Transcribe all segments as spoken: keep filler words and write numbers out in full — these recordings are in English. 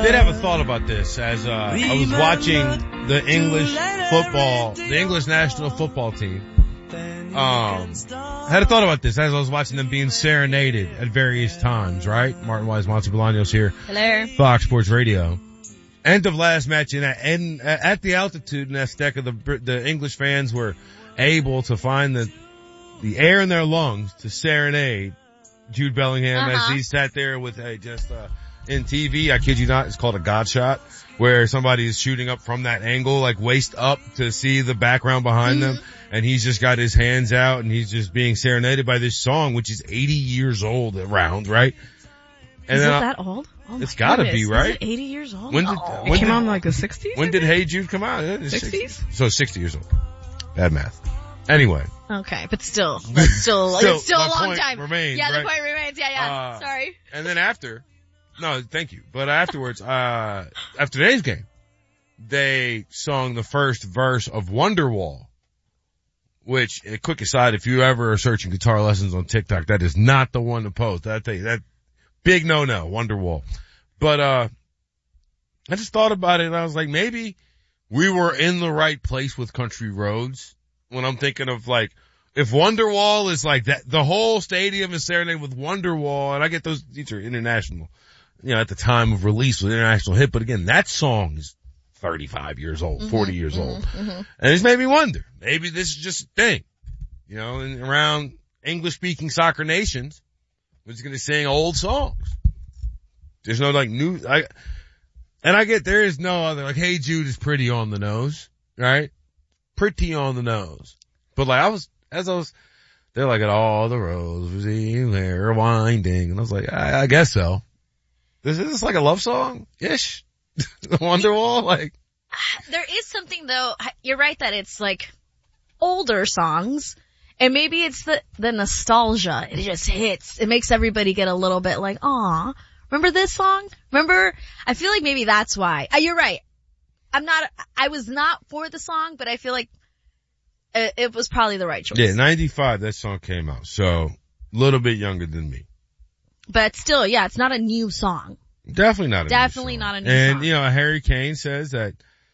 did have a thought about this as uh, I was watching the English football, the English national football team. Um, I had a thought about this as I was watching them being serenaded at various times, right? Martin Wise, Monty Bolaños here. Hello. Fox Sports Radio. End of last match, and at, and at the altitude in that deck of the the English fans were able to find the the air in their lungs to serenade Jude Bellingham uh-huh. as he sat there with a just uh in T V. I kid you not, it's called a God shot, where somebody is shooting up from that angle, like waist up, to see the background behind mm-hmm. them, and he's just got his hands out and he's just being serenaded by this song, which is eighty years old around, right? And is then it I, that old? Oh it's gotta goodness. be, right? Is it eighty years old? When did, oh. when it came did, out in like the sixties? When did Hey Jude come out? sixties? So sixty years old. Bad math. Anyway. Okay, but still, that's still, still it's still a long point time. Remains, yeah, right? the point remains. Yeah, yeah. Uh, Sorry. And then after, no, thank you. But afterwards, uh, after today's game, they sung the first verse of Wonderwall, which, a quick aside, if you ever are searching guitar lessons on TikTok, that is not the one to post. I tell you, that big no-no, Wonderwall. But, uh, I just thought about it and I was like, maybe we were in the right place with Country Roads when I'm thinking of like, if Wonderwall is like that, the whole stadium is serenaded with Wonderwall, and I get those, these are international, you know, at the time of release with international hit, but again, that song is thirty-five years old, mm-hmm, forty years mm-hmm, old. Mm-hmm. And it's made me wonder, maybe this is just a thing, you know, and around English speaking soccer nations, we're just going to sing old songs. There's no like new, I, and I get there is no other, like, Hey Jude is pretty on the nose, right? Pretty on the nose. But like I was, as I was, they're like, at all the roads they're winding. And I was like, I, I guess so. This is this like a love song? Ish. Wonderwall? Like. There is something though, you're right that it's like older songs. And maybe it's the, the nostalgia. It just hits. It makes everybody get a little bit like, aw, remember this song? Remember? I feel like maybe that's why. Uh, you're right. I'm not, I was not for the song, but I feel like it, it was probably the right choice. Yeah, ninety-five, that song came out. So, a little bit younger than me. But still, yeah, it's not a new song. Definitely not a Definitely new song. not a new and, song. And, you know, Harry Kane says that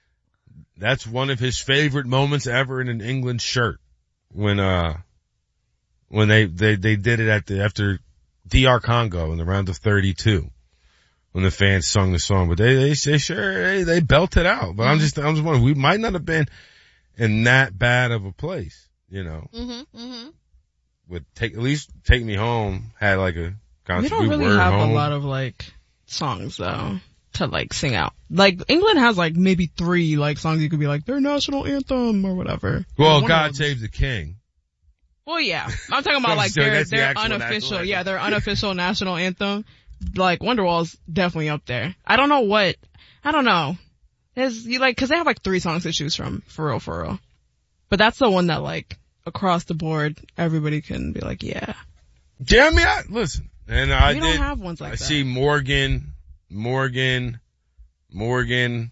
that's one of his favorite moments ever in an England shirt. When, uh, when they, they, they did it at the, after D R Congo in the round of thirty-two. When the fans sung the song, but they, they, they sure, they, they belted out. But mm-hmm. I'm just, I'm just wondering, we might not have been in that bad of a place, you know. Mm-hmm, mm-hmm. Would take, at least Take Me Home had like a concert. We don't really we have home. a lot of like songs though to like sing out. Like England has like maybe three like songs you could be like their national anthem or whatever. Well, God Save the King. Well, yeah. I'm talking about like so their, the their unofficial, yeah, their unofficial national anthem. Like Wonderwall's definitely up there. I don't know what, I don't know. There's, you like, cause they have like three songs to choose from, for real, for real. But that's the one that like, across the board, everybody can be like, yeah. Jeremy, I, listen, and I we did, don't have ones like I that. see Morgan, Morgan, Morgan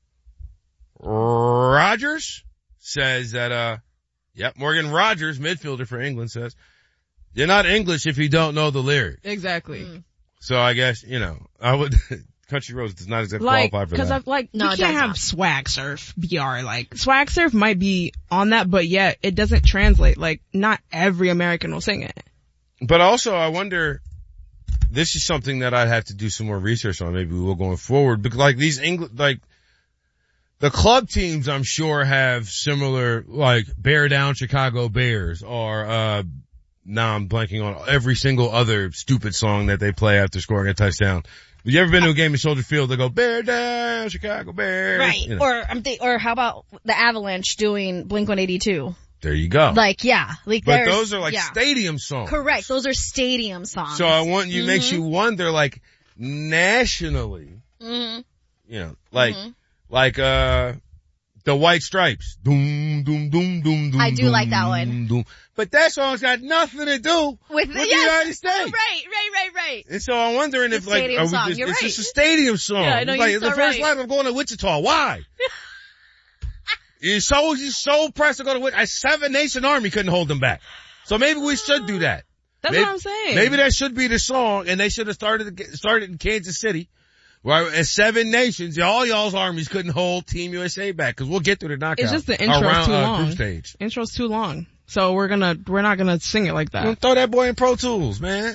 Rogers says that, uh, yep, Morgan Rogers, midfielder for England, says, you're not English if you don't know the lyrics. Exactly. Mm. So I guess, you know, I would, Country Roads does not exactly like, qualify for cause that. I've like, no, you can't have not. Swag Surf, B R, like, Swag Surf might be on that, but yet it doesn't translate, like, not every American will sing it. But also, I wonder, this is something that I'd have to do some more research on, maybe we will going forward, because like these English, like, the club teams I'm sure have similar, like, Bear Down Chicago Bears, or, uh, now I'm blanking on every single other stupid song that they play after scoring a touchdown. Have you ever been to a game in Soldier Field? They go, Bear Down, Chicago Bears. Right. You know. Or, um, they, or how about the Avalanche doing Blink one eighty-two? There you go. Like, yeah. Like, but those are like yeah. stadium songs. Correct. Those are stadium songs. So I want you, mm-hmm. makes you wonder, like, nationally, mm-hmm. you know, like, mm-hmm. like, uh, the White Stripes. Doom, doom, doom, doom, doom. I do doom, like that one. Doom. But that song's got nothing to do with, with the, the yes. United States. Right, right, right, right. And so I'm wondering It's if, like, are we song. just, You're it's right. just a stadium song. Yeah, no, like, you're the so first right. line, I'm going to Wichita. Why? You're so, you're so pressed to go to Wichita. A Seven Nation Army couldn't hold them back. So maybe we should do that. That's maybe, what I'm saying. Maybe that should be the song, and they should have started, started in Kansas City. Well, as seven nations, all y'all's armies couldn't hold Team U S A back because we'll get through the knockout. It's just the intro's around, too uh, long. Group stage. Intro's too long. So we're gonna, we're not gonna sing it like that. Don't throw that boy in Pro Tools, man.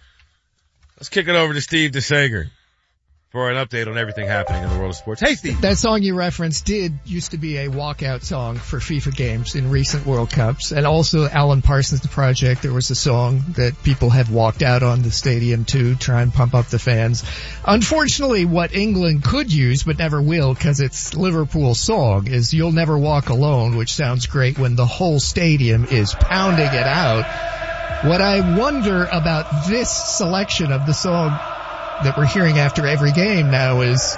Let's kick it over to Steve DeSager for an update on everything happening in the world of sports. Hey, Steve. That song you referenced did used to be a walkout song for FIFA games in recent World Cups. And also Alan Parsons' Project, there was a song that people have walked out on the stadium to try and pump up the fans. Unfortunately, what England could use but never will because it's Liverpool's song is You'll Never Walk Alone, which sounds great when the whole stadium is pounding it out. What I wonder about this selection of the song that we're hearing after every game now is,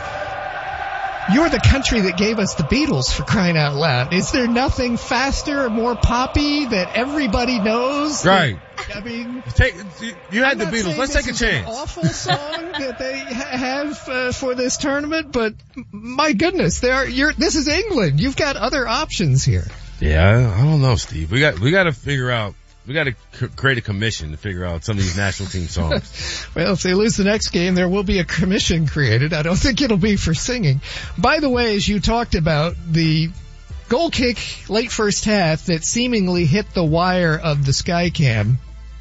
you're the country that gave us the Beatles, for crying out loud. Is there nothing faster or more poppy that everybody knows? Right. I mean, take, you had I'm the not Beatles. saying Let's this take a is chance. An awful song that they ha- have uh, for this tournament, but my goodness, there you're. This is England. You've got other options here. Yeah, I don't know, Steve. We got we got to figure out. We got to c- create a commission to figure out some of these national team songs. Well, if they lose the next game, there will be a commission created. I don't think it'll be for singing. By the way, as you talked about, the goal kick late first half that seemingly hit the wire of the Skycam,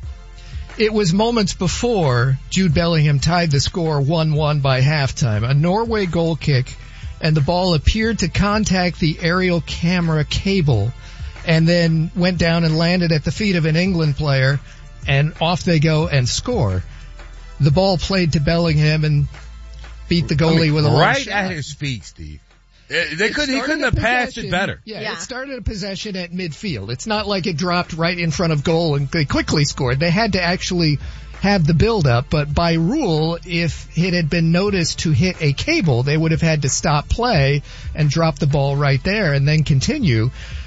it was moments before Jude Bellingham tied the score one one by halftime. A Norway goal kick, and the ball appeared to contact the aerial camera cable and then went down and landed at the feet of an England player, and off they go and score. The ball played to Bellingham and beat the goalie I mean, with a long right shot. At his feet, Steve. They couldn't, he couldn't have passed it better. Yeah, yeah, it started a possession at midfield. It's not like it dropped right in front of goal and they quickly scored. They had to actually have the build-up, but by rule, if it had been noticed to hit a cable, they would have had to stop play and drop the ball right there and then continue.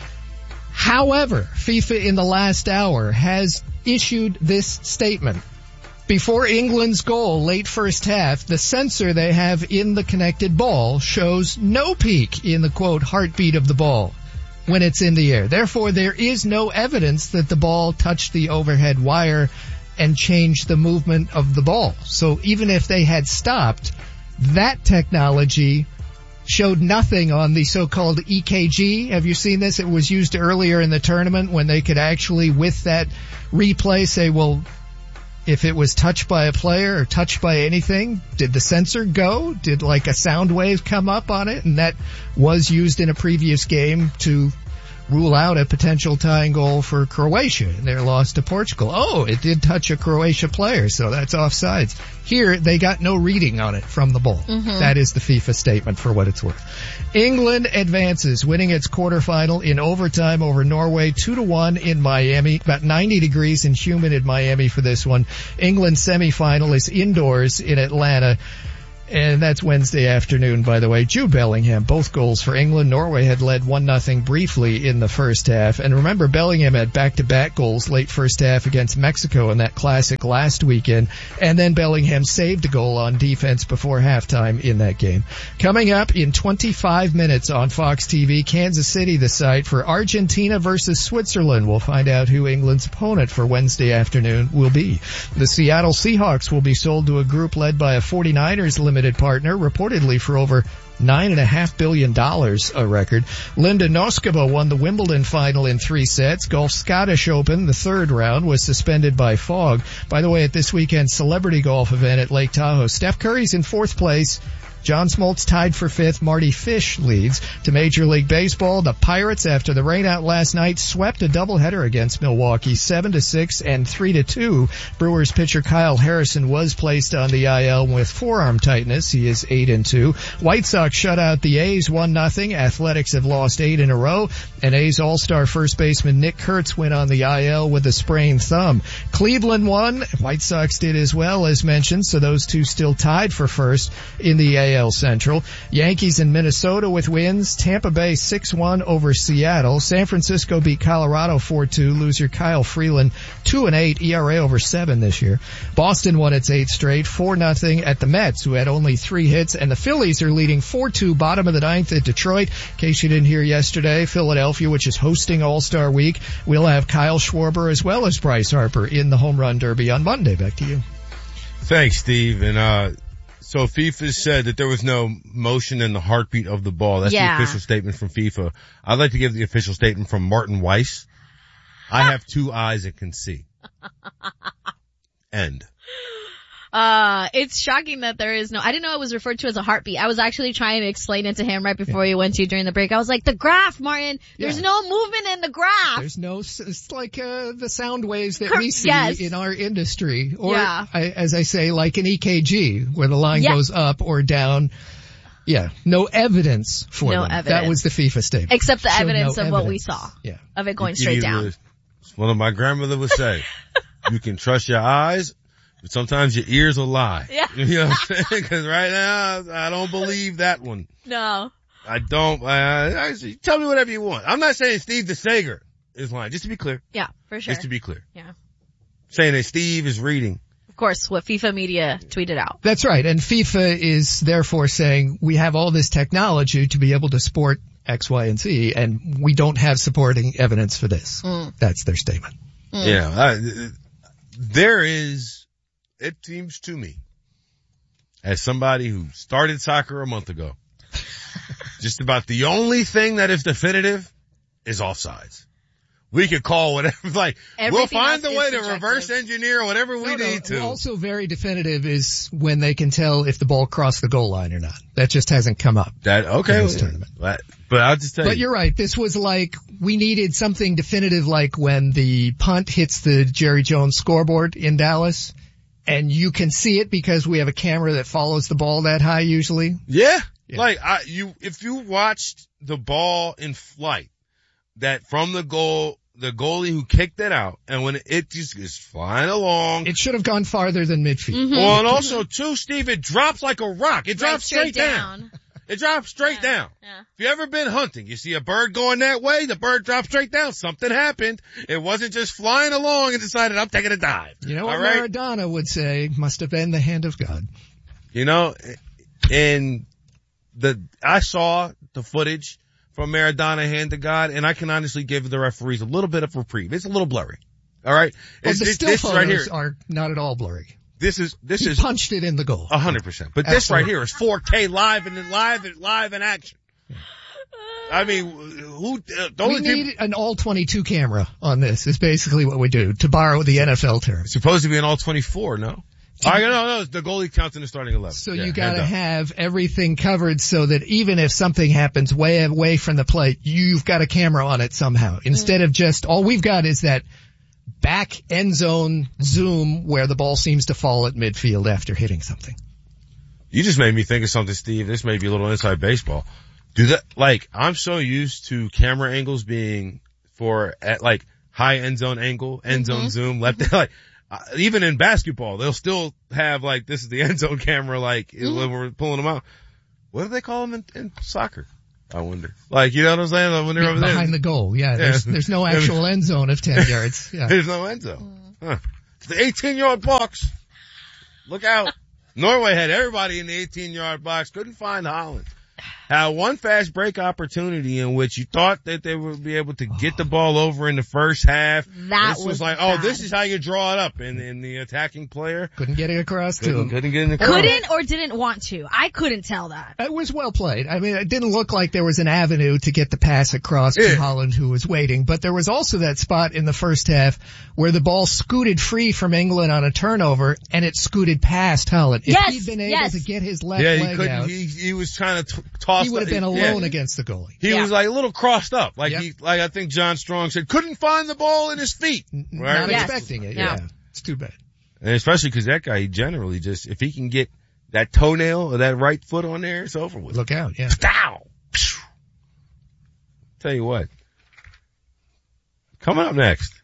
However, FIFA in the last hour has issued this statement. Before England's goal late first half, the sensor they have in the connected ball shows no peak in the, quote, heartbeat of the ball when it's in the air. Therefore, there is no evidence that the ball touched the overhead wire and changed the movement of the ball. So even if they had stopped, that technology showed nothing on the so-called E K G. Have you seen this? It was used earlier in the tournament when they could actually, with that replay, say, well, if it was touched by a player or touched by anything, did the sensor go? Did like a sound wave come up on it? And that was used in a previous game to rule out a potential tying goal for Croatia in their loss to Portugal. Oh, it did touch a Croatia player, so that's offsides. Here, they got no reading on it from the ball. Mm-hmm. That is the FIFA statement for what it's worth. England advances, winning its quarterfinal in overtime over Norway, two to one in Miami. About ninety degrees and humid in Miami for this one. England's semifinal is indoors in Atlanta. And that's Wednesday afternoon, by the way. Jude Bellingham, both goals for England. Norway had led one nothing briefly in the first half. And remember, Bellingham had back-to-back goals late first half against Mexico in that classic last weekend. And then Bellingham saved a goal on defense before halftime in that game. Coming up in twenty-five minutes on Fox T V, Kansas City, the site for Argentina versus Switzerland. We'll find out who England's opponent for Wednesday afternoon will be. The Seattle Seahawks will be sold to a group led by a forty-niners limited partner, reportedly for over nine and a half billion dollars, a record. Linda Noskova won the Wimbledon final in three sets. Golf's Scottish Open, the third round, was suspended by fog. By the way, at this weekend's celebrity golf event at Lake Tahoe, Steph Curry's in fourth place. John Smoltz tied for fifth. Marty Fish leads. To Major League Baseball, the Pirates, after the rainout last night, swept a doubleheader against Milwaukee, seven to six and three to two. Brewers pitcher Kyle Harrison was placed on the I L with forearm tightness. He is eight and two. White Sox shut out the A's one nothing. Athletics have lost eight in a row. And A's All-Star first baseman Nick Kurtz went on the I L with a sprained thumb. Cleveland won. White Sox did as well, as mentioned, so those two still tied for first in the A L Central. Yankees in Minnesota with wins. Tampa Bay six one over Seattle. San Francisco beat Colorado four two. Loser Kyle Freeland two and eight, E R A over seven this year. Boston won its eighth straight, four nothing at the Mets, who had only three hits, and the Phillies are leading four two, bottom of the ninth at Detroit. In case you didn't hear yesterday, Philadelphia, which is hosting All-Star Week, will have Kyle Schwarber as well as Bryce Harper in the Home Run Derby on Monday. Back to you. Thanks, Steve. And uh So FIFA said that there was no motion in the heartbeat of the ball. That's Yeah. the official statement from FIFA. I'd like to give the official statement from Martin Weiss. I have two eyes and can see. End. Uh, it's shocking that there is no, I didn't know it was referred to as a heartbeat. I was actually trying to explain it to him right before we went to during the break. I was like, the graph, Martin, there's Yeah. no movement in the graph. There's no, s- it's like, uh, the sound waves that Cor- we see yes. in our industry. Or, Yeah. I, as I say, like an E K G, where the line Yeah. goes up or down. Yeah. No evidence for No them. That evidence. was the FIFA statement. Except the Showed evidence no of what we evidence. saw. Yeah. Of it going You straight either- down. It's one of my grandmother would say. You can trust your eyes, but sometimes your ears will lie. Yeah. You know what I'm saying? Cause right now, I don't believe that one. No. I don't, I, I, tell me whatever you want. I'm not saying Steve DeSager is lying, just to be clear. Yeah, for sure. Just to be clear. Yeah. Saying that Steve is reading. Of course, what FIFA media tweeted out. That's right. And FIFA is therefore saying we have all this technology to be able to support X, Y, and Z, and we don't have supporting evidence for this. Mm. That's their statement. Mm. Yeah. I, there is, it seems to me, as somebody who started soccer a month ago, just about the only thing that is definitive is offsides. We could call whatever, like, Everything we'll find else a way is to subjective. reverse engineer whatever we No, no, need to. Also very definitive is when they can tell if the ball crossed the goal line or not. That just hasn't come up. That, okay. in this tournament. But, but I'll just tell But you. you're right. This was like, we needed something definitive like when the punt hits the Jerry Jones scoreboard in Dallas, and you can see it because we have a camera that follows the ball that high usually. Yeah. Yeah. Like, I, you, if you watched the ball in flight, that from the goal, the goalie who kicked it out, and when it just is flying along. It should have gone farther than midfield. Mm-hmm. Well, and also too, Steve, it drops like a rock. It Right drops straight, down. It drops straight Yeah. down. Yeah. If you ever been hunting, you see a bird going that way, the bird drops straight down. Something happened. It wasn't just flying along and decided, I'm taking a dive. You know what All right? Maradona would say? Must have been the hand of God. You know, and the, I saw the footage from Maradona hand to God, and I can honestly give the referees a little bit of reprieve. It's a little blurry. All right? Well, It's, the it's, still this photos right here. are not at all blurry. This is, this He is punched it in the goal. a hundred percent. But this Absolutely. right here is four K live and live, live in action. I mean, who, uh, the We only people, need an all twenty-two camera on this is basically what we do, to borrow the N F L term. it's supposed to be an all twenty-four, no? I no, no, the goalie counts in the starting eleven. So Yeah, you hand gotta up. have everything covered so that even if something happens way away from the plate, you've got a camera on it somehow. Instead of just, all we've got is that back end zone zoom where the ball seems to fall at midfield after hitting something. You just made me think of something, Steve. This may be a little inside baseball. Do that, like, I'm so used to camera angles being for, at like, high end zone angle, end zone zoom, left, like, uh, even in basketball, they'll still have, like, this is the end zone camera, like, when we're pulling them out. What do they call them in, in soccer? I wonder. Like, you know what I'm saying? Like, when they're over Behind there. the goal, yeah. There's, Yeah. there's no actual end zone of ten yards. Yeah. There's no end zone. Huh. It's the eighteen yard box. Look out. Norway had everybody in the eighteen yard box, couldn't find Holland. Had one fast break opportunity in which you thought that they would be able to get the ball over in the first half. That this was, was like, oh, bad. this is how you draw it up. And, and the attacking player Couldn't get it across to couldn't, him. couldn't get in the Couldn't or didn't want to. I couldn't tell that. It was well played. I mean, it didn't look like there was an avenue to get the pass across Yeah. to Holland, who was waiting, but there was also that spot in the first half where the ball scooted free from England on a turnover, and it scooted past Holland. If Yes, he'd been able yes. to get his left Yeah, he leg couldn't, out, he, he, he was trying to t- toss would have the- been yeah. alone against the goalie. He Yeah. was like a little crossed up. Like Yep. he, like I think John Strong said, couldn't find the ball in his feet. N- Right? Not Yes. expecting it, No. yeah. It's too bad. And especially because that guy, he generally just, if he can get that toenail or that right foot on there, it's over with. Look out, yeah. Pow! Phew. Tell you what. Coming up next.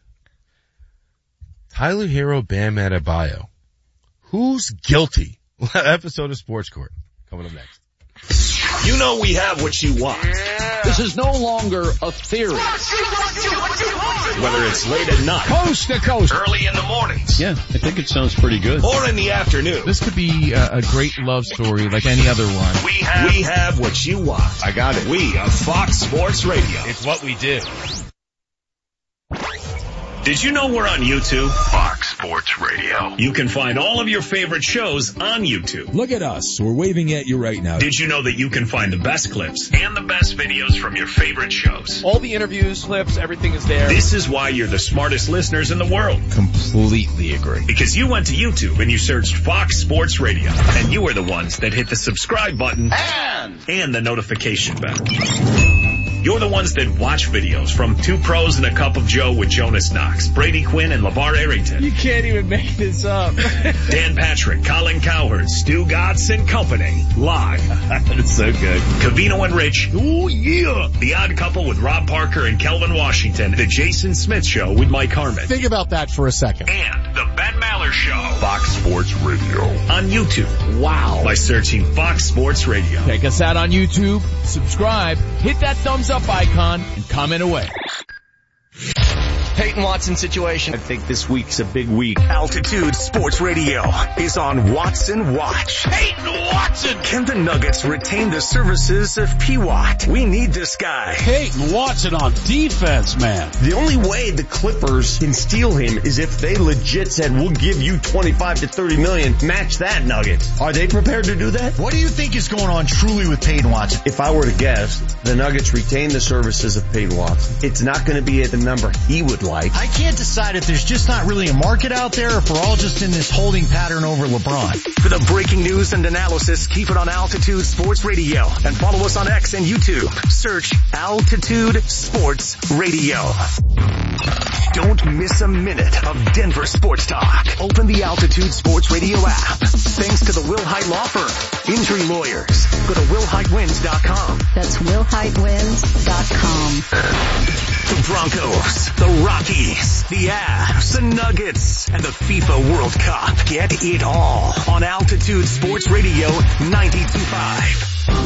Tyler Hero, Bam Adebayo. Who's guilty? Episode of Sports Court. Coming up next. You know we have what you want. This is no longer a theory. Whether it's late at night, Coast to coast. early in the mornings, Yeah, I think it sounds pretty good. or in the afternoon, This could be a, a great love story like any other one. we have, we have what you want. I got it. We are Fox Sports Radio. It's what we do. Did you know we're on YouTube? Fox Sports Radio. You can find all of your favorite shows on YouTube. Look at us. We're waving at you right now. Did you know that you can find the best clips and the best videos from your favorite shows? All the interviews, clips, everything is there. This is why you're the smartest listeners in the world. Completely agree. Because you went to YouTube and you searched Fox Sports Radio. And you were the ones that hit the subscribe button and, and the notification bell. You're the ones that watch videos from Two Pros and a Cup of Joe with Jonas Knox, Brady Quinn, and LeVar Arrington. You can't even make this up. Dan Patrick, Colin Cowherd, Stu Gatz and company. Live. That's so good. Cavino and Rich. Oh, yeah. The Odd Couple with Rob Parker and Kelvin Washington. The Jason Smith Show with Mike Harmon. Think about that for a second. And the Ben Maller Show. Fox Sports Radio. On YouTube. Wow. By searching Fox Sports Radio. Check us out on YouTube, subscribe, hit that thumbs up icon, and comment away. Peyton Watson situation. I think this week's a big week. Altitude Sports Radio is on Watson Watch. Peyton Watson! Can the Nuggets retain the services of P. Watt? We need this guy. Peyton Watson on defense, man. The only way the Clippers can steal him is if they legit said, we'll give you twenty-five to thirty million, match that, Nuggets. Are they prepared to do that? What do you think is going on truly with Peyton Watson? If I were to guess, the Nuggets retain the services of Peyton Watson. It's not going to be at the number he would like. I can't decide if there's just not really a market out there or if we're all just in this holding pattern over LeBron. For the breaking news and analysis, keep it on Altitude Sports Radio and follow us on X and YouTube. Search Altitude Sports Radio. Don't miss a minute of Denver sports talk. Open the Altitude Sports Radio app. Thanks to the Will Hite Law Firm. Injury lawyers. Go to will hite wins dot com. That's will hite wins dot com. The Broncos, the Rockies, the Avs, the Nuggets, and the FIFA World Cup. Get it all on Altitude Sports Radio ninety-two point five.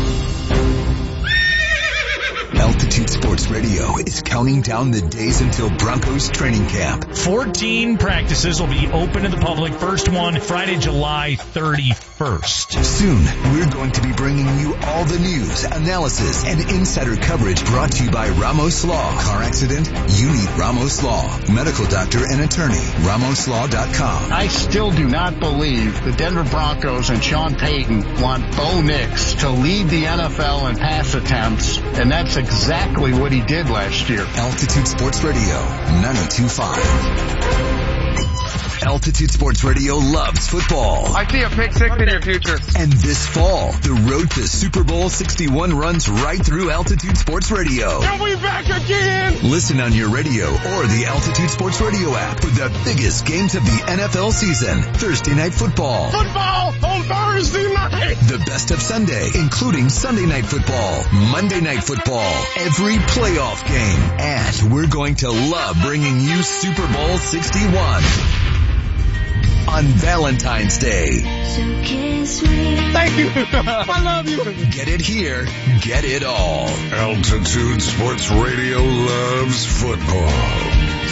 Altitude Sports Radio is counting down the days until Broncos training camp. fourteen practices will be open to the public. First one, Friday, July thirty-first. Soon, we're going to be bringing you all the news, analysis, and insider coverage brought to you by Ramos Law. Car accident? You need Ramos Law. Medical doctor and attorney. Ramos Law dot com. I still do not believe the Denver Broncos and Sean Payton want Bo Nix to lead the N F L in pass attempts, and that's exactly what he did last year. Altitude Sports Radio, ninety-two point five. Altitude Sports Radio loves football. I see a pick six in your future. And this fall, the road to Super Bowl sixty-one runs right through Altitude Sports Radio. And we back again! Listen on your radio or the Altitude Sports Radio app for the biggest games of the N F L season. Thursday Night Football. Football on Thursday night! The best of Sunday, including Sunday Night Football, Monday Night Football, every playoff game. And we're going to love bringing you Super Bowl sixty-one. On Valentine's Day. Thank you. I love you. Get it here. Get it all. Altitude Sports Radio loves football.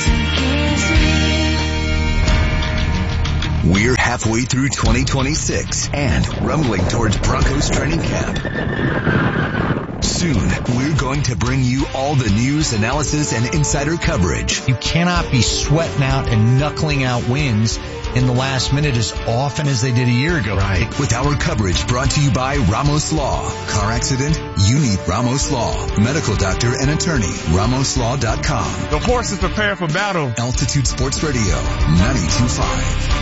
We're halfway through twenty twenty-six and rumbling towards Broncos training camp. Soon, we're going to bring you all the news, analysis, and insider coverage. You cannot be sweating out and knuckling out wins in the last minute as often as they did a year ago. Right. With our coverage brought to you by Ramos Law. Car accident? You need Ramos Law. Medical doctor and attorney. Ramos Law dot com. The horse is prepared for battle. Altitude Sports Radio, ninety-two point five.